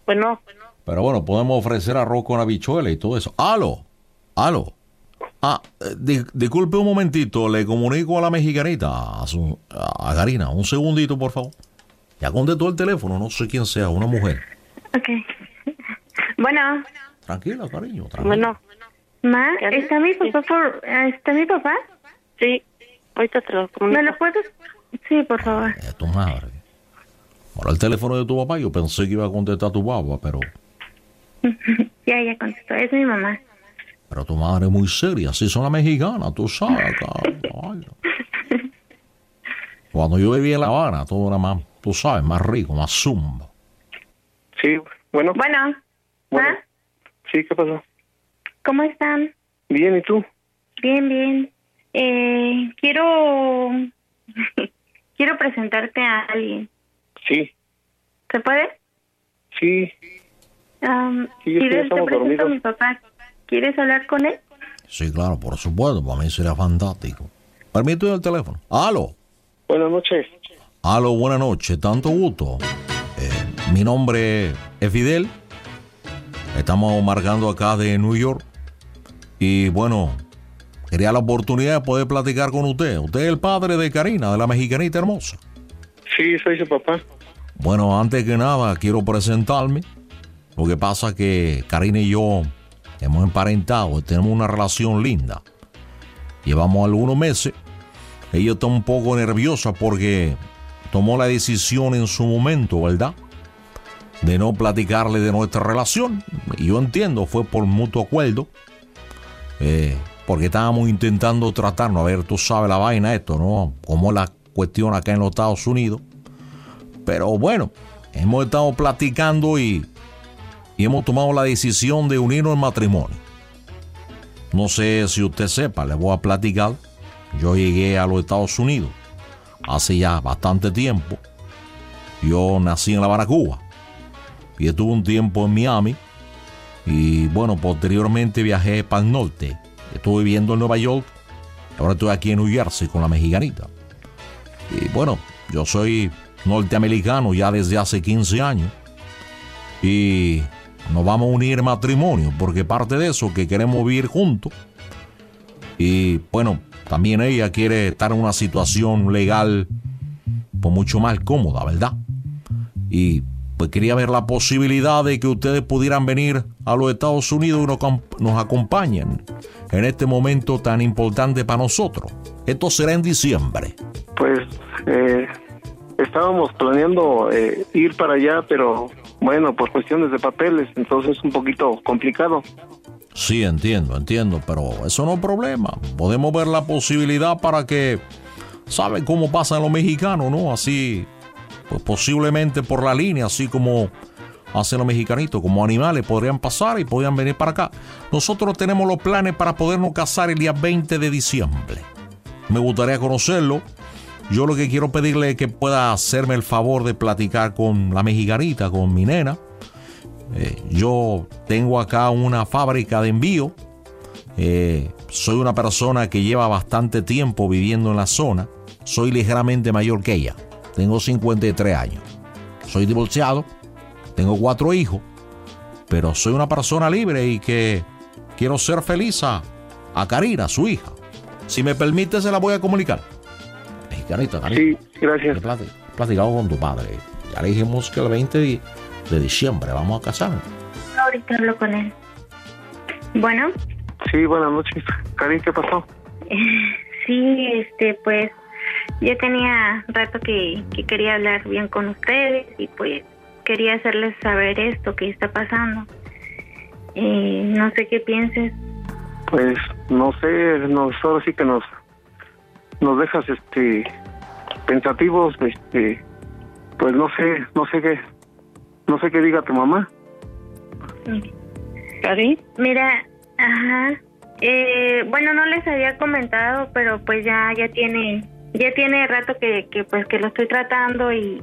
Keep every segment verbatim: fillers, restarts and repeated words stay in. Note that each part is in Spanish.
Bueno, Pero bueno, podemos ofrecer arroz con habichuela y todo eso. ¡Aló! ¡Aló! Ah, eh, di- disculpe un momentito, le comunico a la mexicanita, a, su, a Karina, un segundito, por favor. Ya contestó el teléfono, no sé quién sea, una mujer. Ok. Bueno, Tranquila, cariño, tranquila. bueno, ma, ¿Karen? ¿está mi papá por... ¿Está mi papá? sí, ahorita te lo comunico. ¿Me lo puedes...? Sí, por favor. Eh, tu madre. Ahora el teléfono de tu papá, yo pensé que iba a contestar tu papá, pero, Ya, ya contestó. Es mi mamá. pero tu madre es muy seria, así son las mexicanas, tú sabes, cabrón. Ay, no. Cuando yo vivía en La Habana, todo era más, tú sabes, más rico, más zumba. Sí, bueno, Bueno, bueno. ma, Sí, ¿qué pasó? ¿cómo están? Bien, ¿y tú? Bien, bien. Eh, quiero... quiero presentarte a alguien. Sí, ¿Se puede? sí, Um, Sí, es que ya ¿quieres, te estamos presento a dormidos. mi papá? ¿Quieres hablar con él? Sí, claro, por supuesto, para mí sería fantástico. Permíteme el teléfono. ¡Aló! buenas noches. Aló, buenas noches, tanto gusto. Eh, mi nombre es Fidel. Estamos marcando acá de New York. Y bueno, quería la oportunidad de poder platicar con usted. Usted es el padre de Karina, de la mexicanita hermosa. Sí, soy su papá. Bueno, antes que nada, quiero presentarme. Lo que pasa es que Karina y yo hemos emparentado, tenemos una relación linda. Llevamos algunos meses. Ella está un poco nerviosa porque tomó la decisión en su momento, ¿verdad?, de no platicarle de nuestra relación. Y yo entiendo, fue por mutuo acuerdo, eh, porque estábamos intentando tratarnos. A ver, tú sabes la vaina esto, ¿no? Como es la cuestión acá en los Estados Unidos. Pero bueno, hemos estado platicando y, y hemos tomado la decisión de unirnos en matrimonio. No sé si usted sepa, le voy a platicar. Yo llegué a los Estados Unidos hace ya bastante tiempo. Yo nací en La Habana, Cuba, y estuve un tiempo en Miami. Y bueno, posteriormente viajé para el norte. Estuve viviendo en Nueva York. Ahora estoy aquí en New Jersey con la mexicanita. Y bueno, yo soy norteamericano ya desde hace quince años. Y nos vamos a unir en matrimonio, porque parte de eso, que queremos vivir juntos. Y bueno, también ella quiere estar en una situación legal pues mucho más cómoda, ¿verdad? Y pues quería ver la posibilidad de que ustedes pudieran venir a los Estados Unidos y nos, nos acompañen en este momento tan importante para nosotros. Esto será en diciembre. Pues eh, estábamos planeando eh, ir para allá, pero bueno, por cuestiones de papeles, entonces es un poquito complicado. Sí, entiendo, entiendo, pero eso no es problema. Podemos ver la posibilidad para que, ¿saben cómo pasan los mexicanos, no? Así, pues posiblemente por la línea, así como hacen los mexicanitos, como animales, podrían pasar y podrían venir para acá. Nosotros tenemos los planes para podernos casar el día veinte de diciembre. Me gustaría conocerlo. Yo lo que quiero pedirle es que pueda hacerme el favor de platicar con la mexicanita, con mi nena. Eh, yo tengo acá una fábrica de envío. Eh, soy una persona que lleva bastante tiempo viviendo en la zona. Soy ligeramente mayor que ella. Tengo cincuenta y tres años. Soy divorciado. Tengo cuatro hijos. Pero soy una persona libre y que quiero ser feliz a, a Karina, su hija. Si me permite, se la voy a comunicar. Mexicanita, Karina. Sí, gracias. He plati- platicado con tu padre. Ya le dijimos que el veinte de, de diciembre vamos a casarnos. Ahorita hablo con él. Bueno, Sí, buenas noches. Karin, ¿qué pasó? sí, este, pues, yo tenía rato que, que quería hablar bien con ustedes y pues quería hacerles saber esto que está pasando. Eh, no sé qué pienses. Pues no sé, nos, ahora sí que nos nos dejas este pensativos, este pues no sé, no sé qué no sé qué diga tu mamá. ¿Cari? Mira, ajá, eh, bueno, no les había comentado, pero pues ya ya tiene ya tiene rato que, que pues que lo estoy tratando y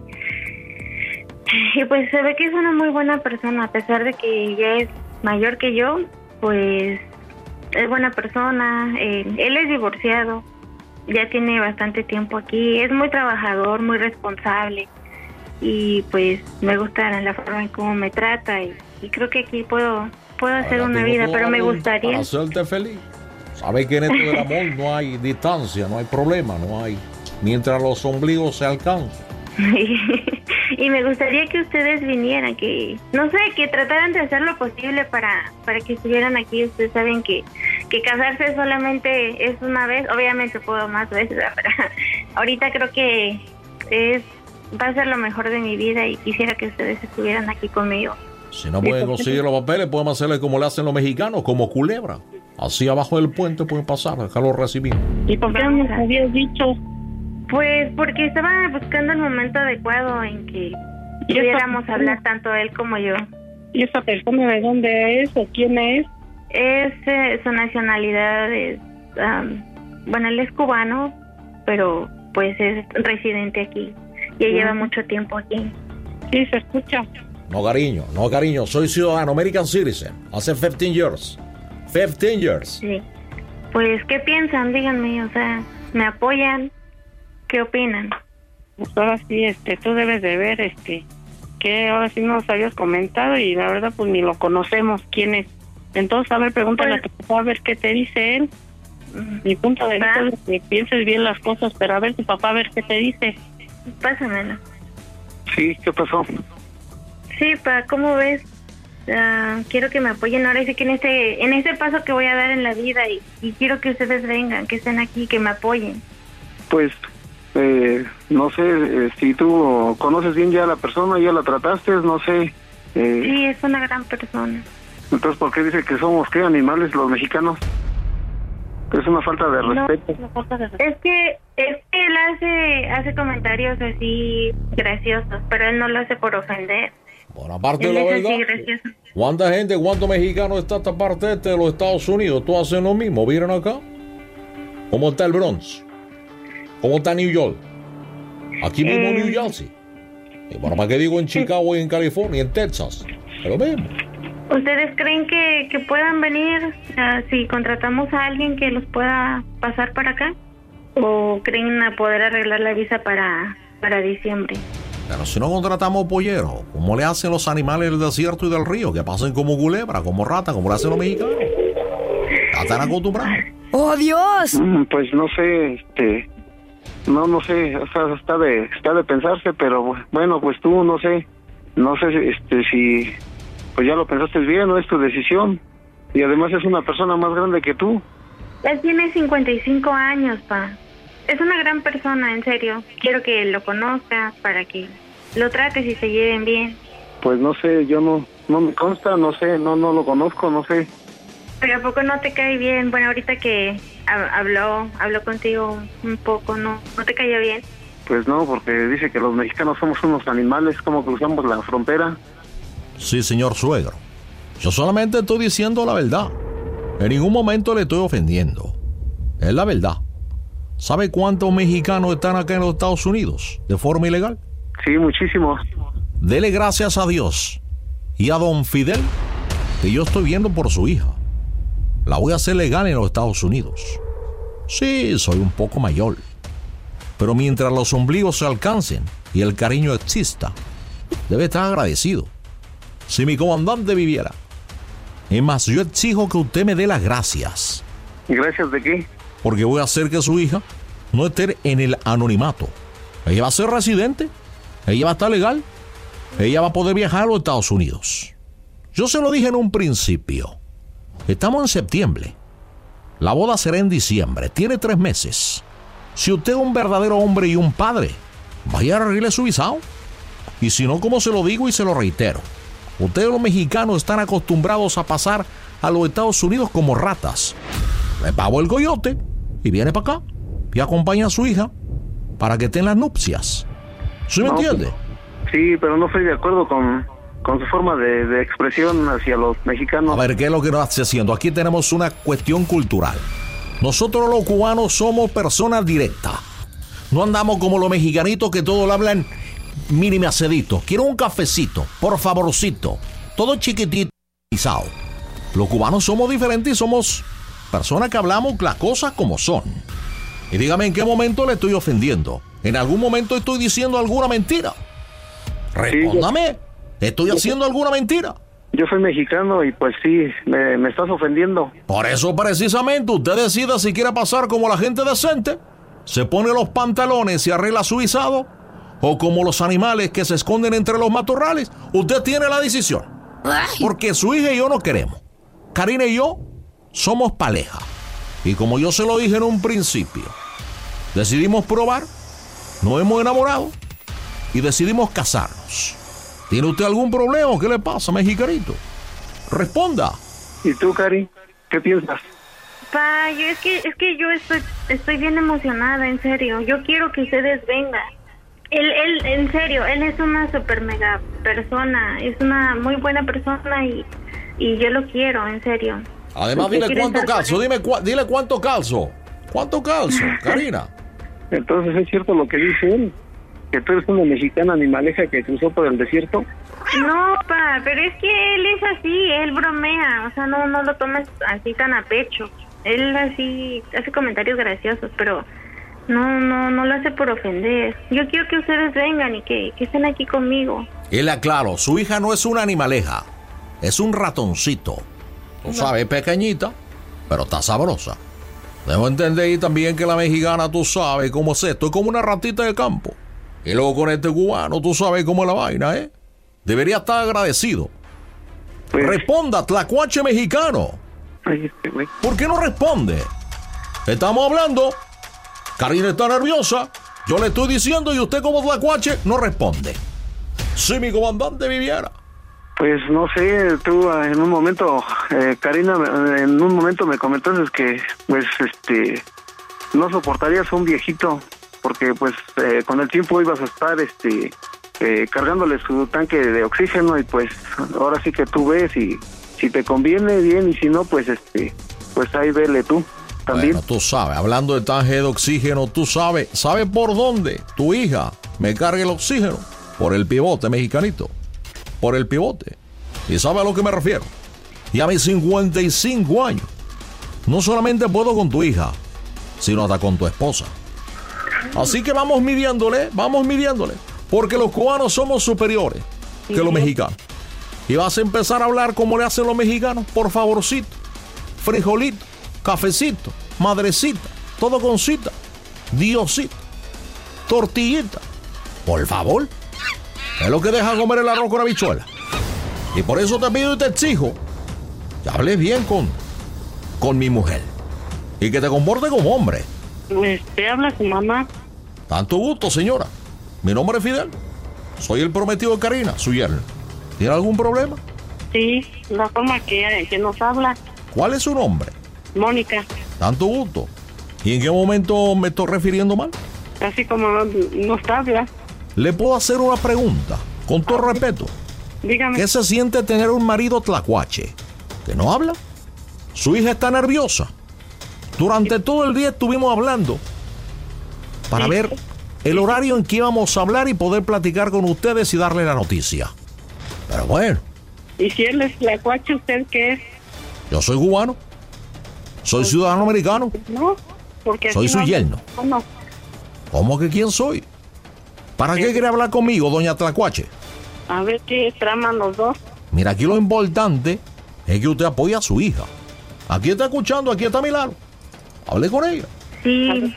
y pues se ve que es una muy buena persona, a pesar de que ya es mayor que yo, pues es buena persona. Eh, él es divorciado, ya tiene bastante tiempo aquí, es muy trabajador, muy responsable. y pues me gusta la forma en cómo me trata y, y creo que aquí puedo puedo hacer una vida, pero me gustaría para hacerte feliz. Sabes que en esto del amor no hay distancia, no hay problema, no hay mientras los ombligos se alcanzan. Y me gustaría que ustedes vinieran, que no sé, que trataran de hacer lo posible para para que estuvieran aquí. Ustedes saben que que casarse solamente es una vez, obviamente puedo más veces, pero ahorita creo que es va a ser lo mejor de mi vida y quisiera que ustedes estuvieran aquí conmigo. Si no pueden conseguir los papeles, podemos hacerle como le hacen los mexicanos, como culebra. Así abajo del puente pueden pasar, dejarlo recibir. ¿Y por qué no nos habías dicho? Pues porque estaba buscando el momento adecuado en que pudiéramos hablar tanto él como yo. ¿Y esa persona de dónde es o quién es? Es, eh, su nacionalidad es, um, bueno, él es cubano, pero pues es residente aquí. Ya uh-huh. lleva mucho tiempo aquí. Sí, se escucha. No, cariño, no, cariño, soy ciudadano, American citizen, hace fifteen years. fifteen years. Sí. Pues, ¿qué piensan? Díganme, o sea, ¿me apoyan? ¿Qué opinan? Pues ahora sí, este, tú debes de ver, este, que ahora sí nos habías comentado y la verdad pues ni lo conocemos quién es. Entonces, a ver, pregúntale pues, a tu papá a ver qué te dice él. Mi punto de vista es que pienses bien las cosas, pero a ver tu papá a ver qué te dice. Pásamelo. Sí, ¿qué pasó? Sí, pa, ¿cómo ves? Uh, quiero que me apoyen ahora sí que en este en este paso que voy a dar en la vida y, y quiero que ustedes vengan, que estén aquí, que me apoyen. Pues eh, no sé eh, si tú conoces bien ya a la persona, ya la trataste, no sé. Eh, sí, es una gran persona. Entonces, ¿por qué dice que somos qué animales los mexicanos? Es una falta de no, respeto. Es que es que él hace hace comentarios así graciosos, pero él no lo hace por ofender. Bueno, aparte de la verdad, ¿cuánta gente, cuántos mexicanos está esta parte este de los Estados Unidos? ¿Tú haces lo mismo? ¿Vieron acá? ¿Cómo está el Bronx? ¿Cómo está New York? Aquí mismo eh, New Jersey. Y bueno, ¿para qué digo en Chicago y en California, en Texas? Es lo mismo. ¿Ustedes creen que, que puedan venir uh, si contratamos a alguien que los pueda pasar para acá? ¿O creen a poder arreglar la visa para, para diciembre? Pero si no contratamos polleros, ¿cómo le hacen los animales del desierto y del río? Que pasen como culebra, como rata, como le hacen los mexicanos. Ya están acostumbrados. ¡Oh, Dios! Mm, pues no sé, este... No, no sé, o sea, está de, está de pensarse, pero bueno, pues tú, no sé, no sé este, si... Pues ya lo pensaste bien, no es tu decisión. Y además es una persona más grande que tú. Él tiene cincuenta y cinco años, pa. Es una gran persona, en serio. Quiero que lo conozcas para que lo trates y se lleven bien. Pues no sé, yo no no me consta, no sé, no no lo conozco, no sé. Pero ¿a poco no te cae bien? Bueno, ahorita que habló habló contigo un poco, ¿no? ¿No te cayó bien? Pues no, porque dice que los mexicanos somos unos animales, como cruzamos la frontera. Sí, señor suegro. Yo solamente estoy diciendo la verdad. En ningún momento le estoy ofendiendo. Es la verdad. ¿Sabe cuántos mexicanos están acá en los Estados Unidos de forma ilegal? Sí, muchísimos. Dele gracias a Dios y a don Fidel que yo estoy viendo por su hija. La voy a hacer legal en los Estados Unidos. Sí, soy un poco mayor. Pero mientras los ombligos se alcancen y el cariño exista, debe estar agradecido. Si mi comandante viviera. Es más, yo exijo que usted me dé las gracias. ¿Gracias de qué? Porque voy a hacer que su hija no esté en el anonimato. Ella va a ser residente. Ella va a estar legal. Ella va a poder viajar a los Estados Unidos. Yo se lo dije en un principio. Estamos en septiembre. La boda será en diciembre. Tiene tres meses. Si usted es un verdadero hombre y un padre, vaya a arreglar su visado. Y si no, como se lo digo y se lo reitero, ustedes los mexicanos están acostumbrados a pasar a los Estados Unidos como ratas. Le pago el coyote y viene para acá y acompaña a su hija para que estén las nupcias. ¿Sí me no, entiende? Sí, pero no estoy de acuerdo con, con su forma de, de expresión hacia los mexicanos. A ver, ¿qué es lo que nos hace haciendo? Aquí tenemos una cuestión cultural. Nosotros los cubanos somos personas directas. No andamos como los mexicanitos que todos lo hablan mini macedito. Quiero un cafecito, por favorcito. Todo chiquitito. Los cubanos somos diferentes y somos personas que hablamos las cosas como son. Y dígame en qué momento le estoy ofendiendo. ¿En algún momento estoy diciendo alguna mentira? Respóndame. ¿Estoy haciendo alguna mentira? Yo soy mexicano y pues sí, me, me estás ofendiendo. Por eso precisamente usted decida si quiere pasar como la gente decente, se pone los pantalones y arregla su guisado, o como los animales que se esconden entre los matorrales. Usted tiene la decisión. Porque su hija y yo no queremos. Karina y yo somos pareja. Y como yo se lo dije en un principio, decidimos probar, nos hemos enamorado y decidimos casarnos. ¿Tiene usted algún problema? ¿Qué le pasa, mexicanito? Responda. ¿Y tú, Cari? ¿Qué piensas? Pa, yo es que es que yo estoy estoy bien emocionada, en serio. Yo quiero que ustedes vengan. Él, él, en serio, él es una super mega persona, es una muy buena persona y, y yo lo quiero, en serio. Además, dile cuánto calzo, dime cu dile cuánto calzo. ¿Cuánto calzo, Karina? Entonces, ¿es cierto lo que dice él? ¿Que tú eres una mexicana animaleja que cruzó por el desierto? No, pa, pero es que él es así, él bromea, o sea, no, no lo tomes así tan a pecho. Él así hace comentarios graciosos, pero no, no, no lo hace por ofender. Yo quiero que ustedes vengan y que, que estén aquí conmigo. Y le aclaro, su hija no es una animaleja, es un ratoncito. Tú sabes, pequeñita, pero está sabrosa. Debo entender también que la mexicana, tú sabes cómo es esto, es como una ratita de campo. Y luego con este cubano, tú sabes cómo es la vaina, ¿eh? Debería estar agradecido. Pues, responda, tlacuache mexicano. Ay, este güey. ¿Por qué no responde? Estamos hablando. Karina está nerviosa. Yo le estoy diciendo y usted como tlacuache no responde. Si mi comandante viviera. Pues no sé, tú en un momento, eh, Karina, en un momento me comentaste que, pues, este, no soportarías a un viejito, porque, pues, eh, con el tiempo ibas a estar, este, eh, cargándole su tanque de oxígeno y, pues, ahora sí que tú ves y si te conviene bien y si no, pues, este, pues ahí vele tú también. Bueno, tú sabes, hablando de tanque de oxígeno, tú sabes, ¿sabes por dónde tu hija me carga el oxígeno? Por el pivote, mexicanito. Por el pivote. ¿Y sabe a lo que me refiero? Y a mis cincuenta y cinco años, no solamente puedo con tu hija, sino hasta con tu esposa. Así que vamos midiéndole, vamos midiéndole, porque los cubanos somos superiores que los mexicanos. Y vas a empezar a hablar como le hacen los mexicanos, por favorcito, frijolito, cafecito, madrecita, todo con cita, diosito, tortillita, por favor. Es lo que deja comer el arroz con habichuela. Y por eso te pido y te exijo que hables bien con, con mi mujer y que te comportes como hombre. Este, habla su mamá. Tanto gusto, señora. Mi nombre es Fidel. Soy el prometido de Karina, su yerno. ¿Tiene algún problema? Sí, la forma que, que nos habla. ¿Cuál es su nombre? Mónica. Tanto gusto. ¿Y en qué momento me estoy refiriendo mal? Así como nos habla. ¿Le puedo hacer una pregunta? Con todo ah, respeto. Dígame. ¿Qué se siente tener un marido tlacuache que no habla? Su hija está nerviosa. Durante todo el día estuvimos hablando para sí. ver el horario en que íbamos a hablar y poder platicar con ustedes y darle la noticia. Pero bueno. ¿Y si él es tlacuache, usted qué es? Yo soy cubano. Soy ciudadano americano. No, porque soy su no, yerno. No. ¿Cómo que quién soy? ¿Para qué quiere hablar conmigo, doña Tlacuache? A ver qué traman los dos. Mira, aquí lo importante es que usted apoye a su hija. Aquí está escuchando, aquí está a mi lado. Hable con ella. Sí.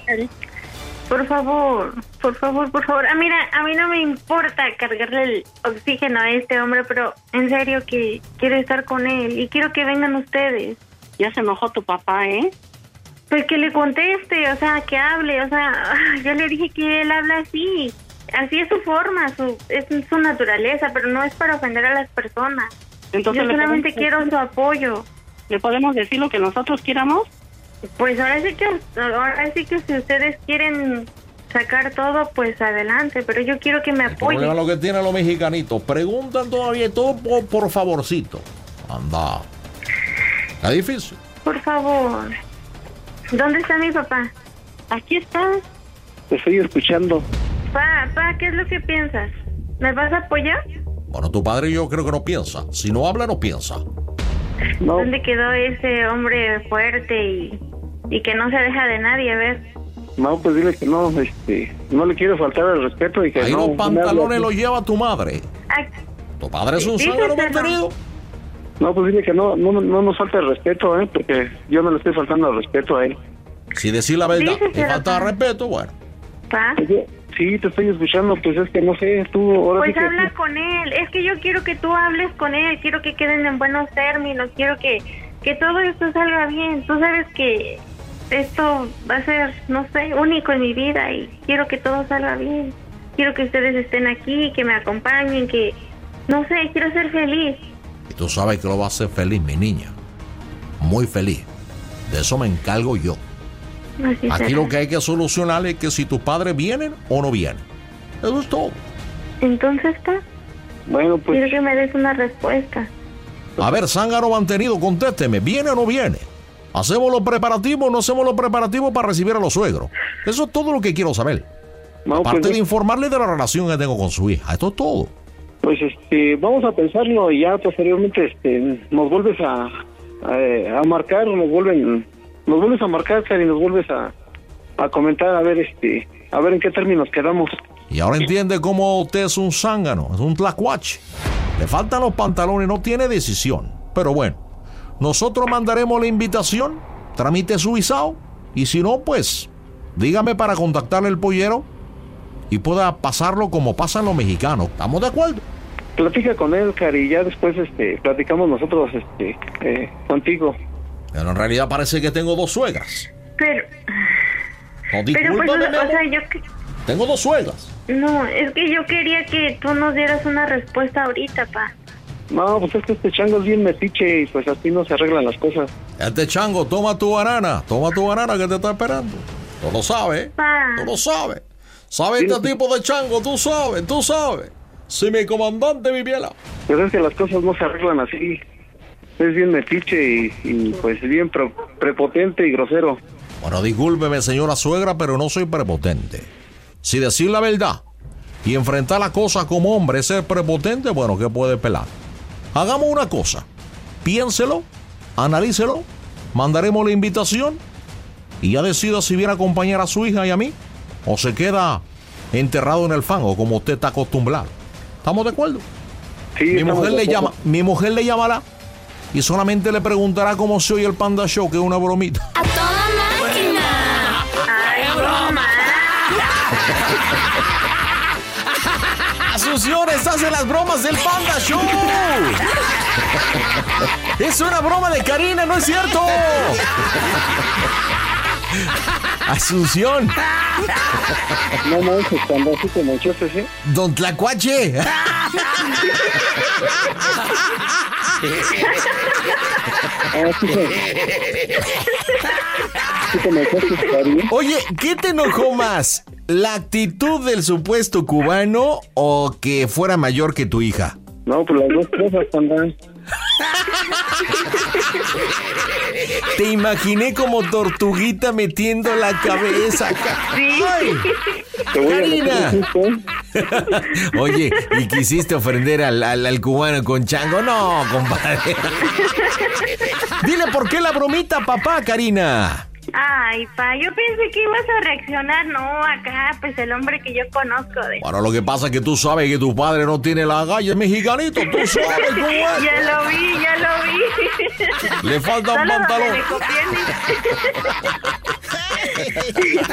Por favor, por favor, por favor. Ah, mira, a mí no me importa cargarle el oxígeno a este hombre, pero en serio que quiero estar con él y quiero que vengan ustedes. Ya se enojó tu papá, ¿eh? Pues que le conteste, o sea, que hable, o sea, yo le dije que él habla así. Así es su forma, su, es su naturaleza, pero no es para ofender a las personas. Entonces, yo solamente quiero su apoyo. ¿Le podemos decir lo que nosotros quieramos? Pues ahora sí que, ahora sí que si ustedes quieren sacar todo, pues adelante, pero yo quiero que me apoyen. El problema es lo que tienen los mexicanitos, preguntan todavía todo por, por favorcito. Anda. ¿Está difícil? Por favor. ¿Dónde está mi papá? Aquí está. Te estoy escuchando. Pa, pa, ¿qué es lo que piensas? ¿Me vas a apoyar? Bueno, tu padre yo creo que no piensa. Si no habla, no piensa. No. ¿Dónde quedó ese hombre fuerte y, y que no se deja de nadie? A ver. No, pues dile que no, este, no le quiero faltar el respeto y que ahí no. los pantalones los lleva tu madre. Ay, Tu padre es un díselo. zángano mantenido. No, pues dile que no, no, no nos falta el respeto, ¿eh? Porque yo no le estoy faltando el respeto a él. Si decir la verdad Díselo, y falta de pa. respeto, bueno. pa. Sí, te estoy escuchando, pues es que no sé, tú ahora Pues sí que... habla con él. Es que yo quiero que tú hables con él. Quiero que queden en buenos términos. Quiero que, que todo esto salga bien. Tú sabes que esto va a ser, no sé, único en mi vida y quiero que todo salga bien. Quiero que ustedes estén aquí, que me acompañen, que, no sé, quiero ser feliz. Y tú sabes que lo va a hacer feliz, mi niña. Muy feliz. De eso me encargo yo. Así Aquí será. lo que hay que solucionar es que si tus padres vienen o no vienen. Eso es todo. Entonces, pa, Bueno, pues... quiero que me des una respuesta. A ver, zángano mantenido, contésteme. ¿Viene o no viene? ¿Hacemos los preparativos o no hacemos los preparativos para recibir a los suegros? Eso es todo lo que quiero saber. No, Aparte pues, de informarle de la relación que tengo con su hija. Esto es todo. pues este, vamos a pensarlo y ya posteriormente este, nos vuelves a, a, a marcar, nos vuelven, nos vuelves a marcar, Cari, nos vuelves a, a comentar, a ver, este, a ver en qué términos quedamos. Y ahora entiende cómo usted es un zángano, es un tlacuache. Le faltan los pantalones, no tiene decisión. Pero bueno, nosotros mandaremos la invitación, tramite su visado, y si no, pues, dígame para contactarle el pollero y pueda pasarlo como pasan los mexicanos. ¿Estamos de acuerdo? Platica con él, Cari, y ya después este, platicamos nosotros este, eh, contigo. Pero en realidad parece que tengo dos suegras. Pero, No, pero pues, discúlpame, o mi amor. sea, yo... que- Tengo dos suegras. No, es que yo quería que tú nos dieras una respuesta ahorita, pa. No, pues es que este chango es bien metiche y pues así no se arreglan las cosas. Este chango, toma tu banana, toma tu banana que te está esperando. Tú lo sabes, Pa. tú lo sabes. ¿Sabes este tipo de chango? Tú sabes, tú sabes. Si mi comandante viviera. Pues es que las cosas no se arreglan así. Es bien metiche y, y pues bien pre- prepotente y grosero. Bueno, discúlpeme, señora suegra, pero no soy prepotente. Si decir la verdad y enfrentar la cosa como hombre es ser prepotente, bueno, ¿qué puede pelar? Hagamos una cosa. Piénselo, analícelo, mandaremos la invitación y ya decida si viene a acompañar a su hija y a mí o se queda enterrado en el fango como usted está acostumbrado. ¿Estamos de acuerdo? Sí, Mi estamos mujer de le acuerdo. llama, mi mujer le llamará y solamente le preguntará cómo se oye el Panda Show, que es una bromita. ¡A toda máquina! Ay, broma. Asunción, estás en las bromas del Panda Show. Es una broma de Karina, ¿no es cierto? Asunción, No manches, cuando así como chofes, ¿eh? don Tlacuache. Ah, sí, sí. Sí te me echaste, Cari. Oye, ¿qué te enojó más? ¿La actitud del supuesto cubano o que fuera mayor que tu hija? No, pues las dos cosas, Panda. Te imaginé como tortuguita metiendo la cabeza acá. ¡Ay! Te voy a Karina. meter un susto, ¿eh? Oye, ¿y quisiste ofender al, al, al cubano con chango? No, compadre. Dile por qué la bromita, papá, Karina. Ay, pa, yo pensé que ibas a reaccionar, no, acá, pues el hombre que yo conozco de... Bueno, lo que pasa es que tú sabes que tu padre no tiene la galla, es mexicanito, tú sabes cómo es. Ya lo vi, ya lo vi. Le falta un Solo donde pantalón. me copié.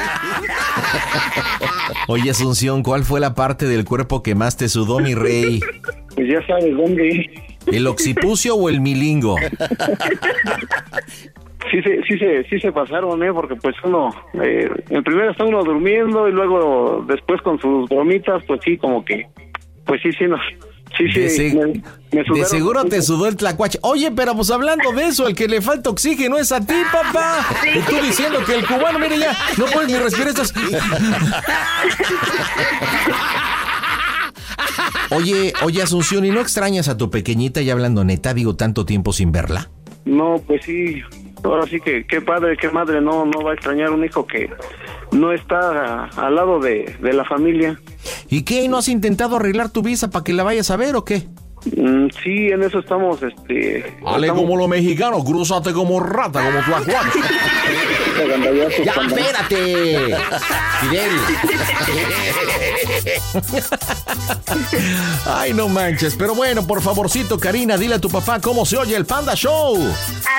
Oye, Asunción, ¿cuál fue la parte del cuerpo que más te sudó, mi rey? Pues ya sabes dónde. ¿El occipucio o el milingo? Sí se, sí se, sí se pasaron, ¿eh? Porque pues uno, eh, en primera está uno durmiendo y luego después con sus bromitas, pues sí, como que, pues sí, sí, no, sí, sí, De, se- me, me de sudaron seguro te poquito. sudó el tlacuache. Oye, pero pues hablando de eso, el que le falta oxígeno es a ti, papá. Y tú diciendo que el cubano, mire ya, no puedes ni respirar estas... Oye, oye, Asunción, ¿y no extrañas a tu pequeñita, ya hablando neta, digo, tanto tiempo sin verla? No, pues sí, ahora sí que qué padre, qué madre no, no va a extrañar un hijo que no está a- al lado de, de la familia. ¿Y qué? ¿No has intentado arreglar tu visa para que la vayas a ver o qué? Mm, sí, en eso estamos, este... Hale estamos... como los mexicanos, crúzate como rata, como tu acuario. Ya, espérate, Fidel. Ay, no manches. Pero bueno, por favorcito, Karina, dile a tu papá cómo se oye el Panda Show.